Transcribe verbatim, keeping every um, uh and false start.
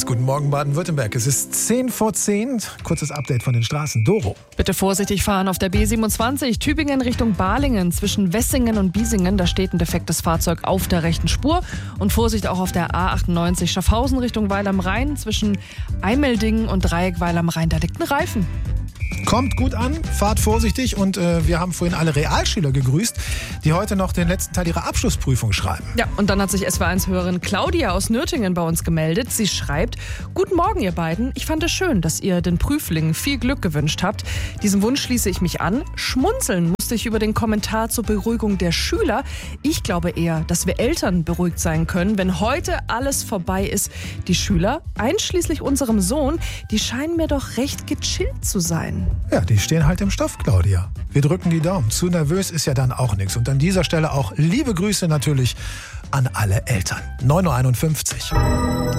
Guten Morgen Baden-Württemberg. Es ist zehn vor zehn. Kurzes Update von den Straßen. Doro. Bitte vorsichtig fahren auf der B siebenundzwanzig, Tübingen Richtung Balingen. Zwischen Wessingen und Biesingen, da steht ein defektes Fahrzeug auf der rechten Spur. Und Vorsicht auch auf der A achtundneunzig, Schaffhausen Richtung Weil am Rhein. Zwischen Eimeldingen und Dreieck Weil am Rhein, da liegt ein Reifen. Kommt gut an, fahrt vorsichtig und äh, wir haben vorhin alle Realschüler gegrüßt, die heute noch den letzten Teil ihrer Abschlussprüfung schreiben. Ja, und dann hat sich S W R eins-Hörerin Claudia aus Nürtingen bei uns gemeldet. Sie schreibt: Guten Morgen, ihr beiden. Ich fand es schön, dass ihr den Prüflingen viel Glück gewünscht habt. Diesem Wunsch schließe ich mich an. Schmunzeln musste ich über den Kommentar zur Beruhigung der Schüler. Ich glaube eher, dass wir Eltern beruhigt sein können, wenn heute alles vorbei ist. Die Schüler, einschließlich unserem Sohn, die scheinen mir doch recht gechillt zu sein. Ja, die stehen halt im Stoff, Claudia. Wir drücken die Daumen. Zu nervös ist ja dann auch nichts. Und an dieser Stelle auch liebe Grüße natürlich an alle Eltern. neun Uhr einundfünfzig.